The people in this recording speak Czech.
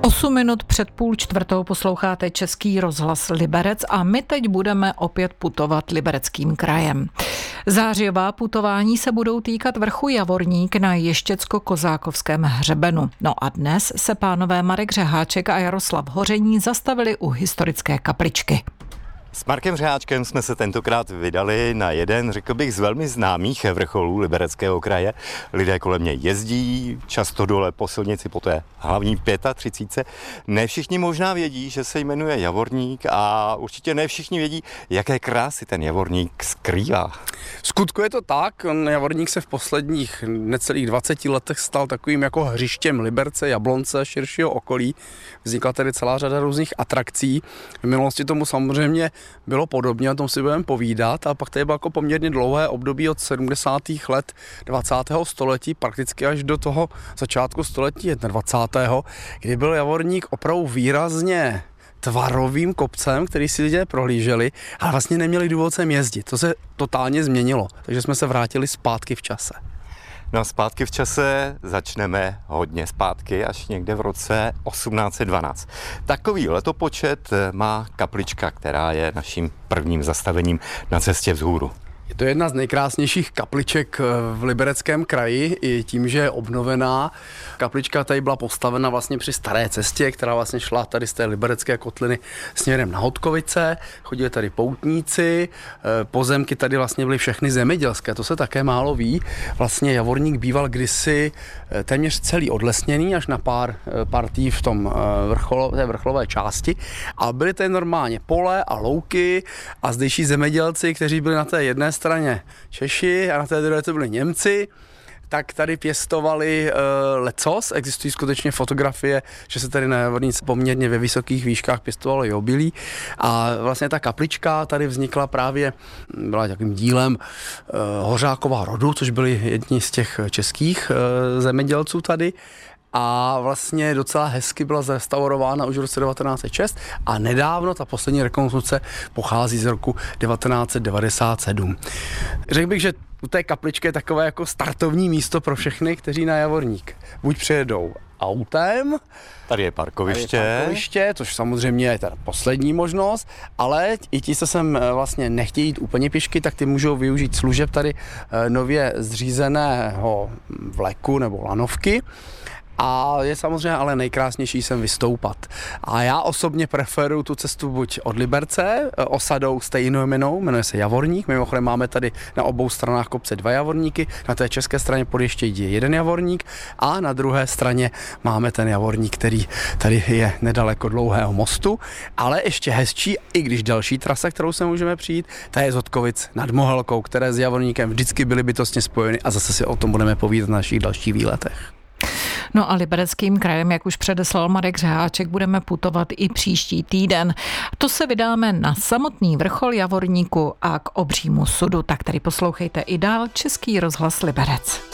8 minut před 3:30 posloucháte Český rozhlas Liberec a my teď budeme opět putovat Libereckým krajem. Zářijová putování se budou týkat vrchu Javorník na Ještěcko-Kozákovském hřebenu. No a dnes se pánové Marek Řeháček a Jaroslav Hoření zastavili u historické kapličky. S Markem Řeháčkem jsme se tentokrát vydali na jeden, řekl bych, z velmi známých vrcholů Libereckého kraje. Lidé kolem mě jezdí, často dole po silnici po té hlavní 35. Ne všichni možná vědí, že se jmenuje Javorník a určitě ne všichni vědí, jaké krásy ten Javorník skrývá. V skutku je to tak, Javorník se v posledních necelých 20 letech stal takovým jako hřištěm Liberce, Jablonce, širšího okolí. Vznikla tedy celá řada různých atrakcí. V minulosti tomu samozřejmě bylo podobně, o tom si budeme povídat, a pak tady bylo jako poměrně dlouhé období od 70. let 20. století prakticky až do toho začátku století 21., kdy byl Javorník opravdu výrazně tvarovým kopcem, který si lidé prohlíželi, ale vlastně neměli důvod sem jezdit. To se totálně změnilo, takže jsme se vrátili zpátky v čase. No a zpátky v čase začneme hodně zpátky, až někde v roce 1812. Takový letopočet má kaplička, která je naším prvním zastavením na cestě vzhůru. Je to jedna z nejkrásnějších kapliček v Libereckém kraji, i tím, že je obnovená. Kaplička tady byla postavena vlastně při staré cestě, která vlastně šla tady z té Liberecké kotliny směrem na Hodkovice. Chodili tady poutníci, pozemky tady vlastně byly všechny zemědělské, to se také málo ví. Vlastně Javorník býval kdysi téměř celý odlesněný, až na pár partí v tom té vrcholové části. A byly tady normálně pole a louky a zdejší zemědělci, kteří byli na té jedné straně Češi a na té druhé to byli Němci, tak tady pěstovali lecos. Existují skutečně fotografie, že se tady na Javorníce poměrně ve vysokých výškách pěstovalo i obilí. A vlastně ta kaplička tady vznikla právě, byla takovým dílem Hořákova rodu, což byli jedni z těch českých zemědělců tady. A vlastně docela hezky byla zrestaurována už v roce 1906 a nedávno ta poslední rekonstrukce pochází z roku 1997. Řekl bych, že u té kapličky je takové jako startovní místo pro všechny, kteří na Javorník buď přijedou autem, Tady je parkoviště, což samozřejmě je teda poslední možnost, ale i ti, co sem vlastně nechtějí jít úplně pěšky, tak ty můžou využít služeb tady nově zřízeného vleku nebo lanovky. A je samozřejmě ale nejkrásnější sem vystoupat. A já osobně preferuju tu cestu buď od Liberce, osadou stejnojmennou, jmenuje se Javorník. Mimochodem máme tady na obou stranách kopce 2 Javorníky, na té české straně Podještědí je 1 Javorník a na druhé straně máme ten Javorník, který tady je nedaleko Dlouhého mostu, ale ještě hezčí, i když další trasa, kterou se můžeme přijít, ta je z Hodkovic nad Mohelkou, které s Javorníkem vždycky byly bytostně spojeny a zase si o tom budeme povídat na našich dalších výletech. No a Libereckým krajem, jak už předeslal Marek Řeháček, budeme putovat i příští týden. To se vydáme na samotný vrchol Javorníku a k obřímu sudu. Tak tady poslouchejte i dál Český rozhlas Liberec.